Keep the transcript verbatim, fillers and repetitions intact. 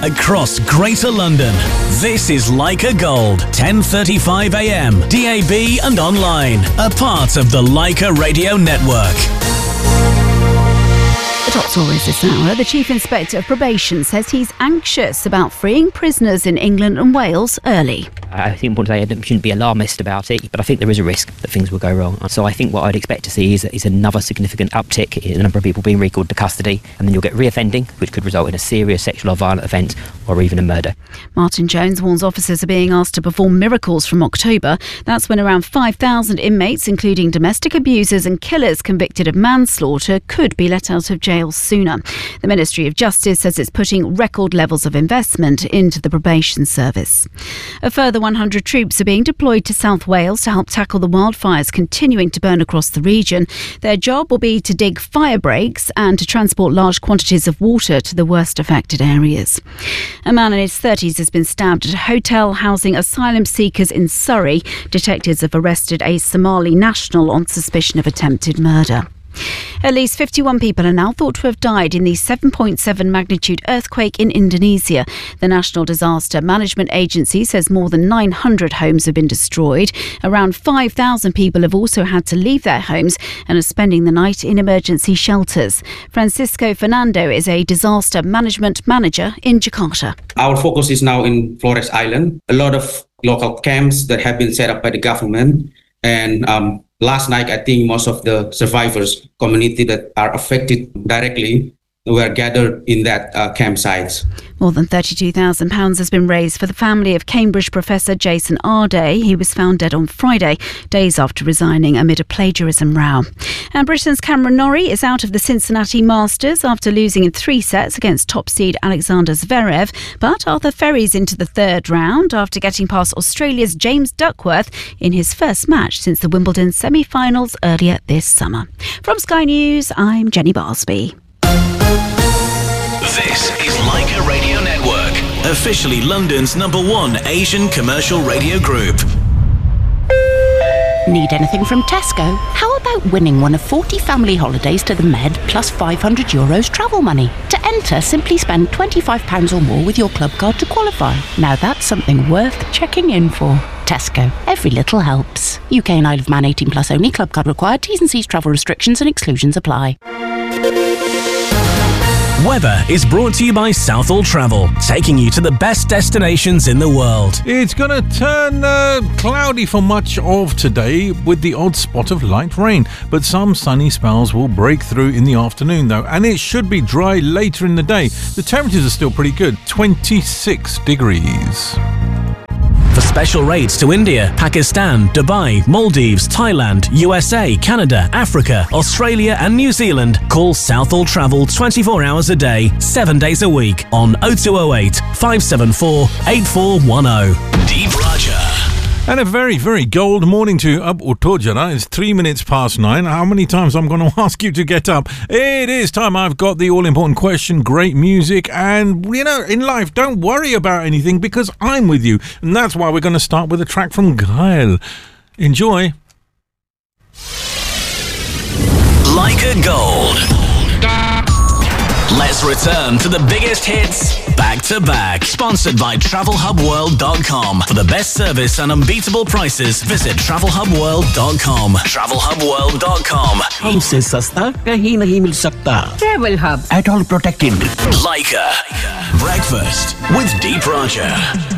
across Greater London. This is Leica Gold, ten thirty-five a m, D A B and online. A part of the Leica Radio Network. The top stories this hour. The Chief Inspector of Probation says he's anxious about freeing prisoners in England and Wales early. I think one day we shouldn't be alarmist about it, but I think there is a risk that things will go wrong. So I think what I'd expect to see is, is another significant uptick in the number of people being recalled to custody, and then you'll get reoffending, which could result in a serious sexual or violent offence or even a murder. Martin Jones warns officers are being asked to perform miracles from October. That's when around five thousand inmates, including domestic abusers and killers convicted of manslaughter, could be let out of jail sooner. The Ministry of Justice says it's putting record levels of investment into the probation service. A further one hundred troops are being deployed to South Wales to help tackle the wildfires continuing to burn across the region. Their job will be to dig fire breaks and to transport large quantities of water to the worst affected areas. A man in his thirties has been stabbed at a hotel housing asylum seekers in Surrey. Detectives have arrested a Somali national on suspicion of attempted murder. At least fifty-one people are now thought to have died in the seven point seven magnitude earthquake in Indonesia. The National Disaster Management Agency says more than nine hundred homes have been destroyed. Around five thousand people have also had to leave their homes and are spending the night in emergency shelters. Francisco Fernando is a disaster management manager in Jakarta. Our focus is now in Flores Island. A lot of local camps that have been set up by the government, and um, last night, I think most of the survivors, community that are affected directly, were gathered in that uh, campsites. More than thirty-two thousand pounds has been raised for the family of Cambridge professor Jason Arday. He was found dead on Friday, days after resigning amid a plagiarism row. And Britain's Cameron Norrie is out of the Cincinnati Masters after losing in three sets against top seed Alexander Zverev. But Arthur Ferry's into the third round after getting past Australia's James Duckworth in his first match since the Wimbledon semi-finals earlier this summer. From Sky News, I'm Jenny Barsby. This is Leica Radio Network, officially London's number one Asian commercial radio group. Need anything from Tesco? How about winning one of forty family holidays to the Med plus five hundred euros travel money? To enter, simply spend twenty-five pounds or more with your club card to qualify. Now that's something worth checking in for. Tesco. Every little helps. U K and Isle of Man eighteen plus only. Club card required. T's and C's travel restrictions and exclusions apply. Weather is brought to you by Southall Travel, taking you to the best destinations in the world. It's going to turn uh, cloudy for much of today with the odd spot of light rain, but some sunny spells will break through in the afternoon though, and it should be dry later in the day. The temperatures are still pretty good, twenty-six degrees. For special rates to India, Pakistan, Dubai, Maldives, Thailand, U S A, Canada, Africa, Australia and New Zealand, call Southall Travel twenty-four hours a day, seven days a week on oh two oh eight, five seven four, eight four one oh. Deep Raja. And a very, very gold morning to Ab Uttojara. It's three minutes past nine. How many times I'm going to ask you to get up? It is time. I've got the all-important question, great music, and, you know, in life, don't worry about anything because I'm with you. And that's why we're going to start with a track from Gael. Enjoy. Leica Gold. Let's return to the biggest hits back to back. Sponsored by travel hub world dot com. For the best service and unbeatable prices, visit travel hub world dot com. travel hub world dot com. हमसे सस्ता कहीं नहीं मिल सकता. Travel Hub. At all protected. Leica. Breakfast with Deep Raja.